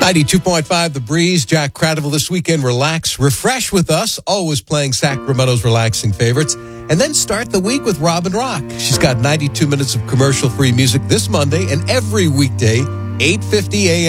92.5 The Breeze. Jack Cradiville this weekend. Relax, refresh with us. Always playing Sacramento's relaxing favorites. And then start the week with Robin Rock. She's got 92 minutes of commercial-free music this Monday and every weekday, 8:50 a.m.